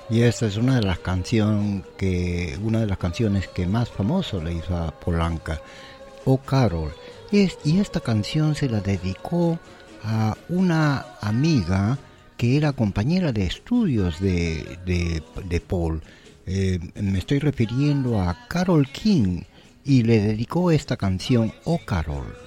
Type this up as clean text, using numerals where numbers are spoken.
Y esta es una de las canciones que más famoso le hizo a Polanca, Oh Carol. Y esta canción se la dedicó a una amiga que era compañera de estudios de Paul. Me estoy refiriendo a Carol King y le dedicó esta canción, Oh Carol.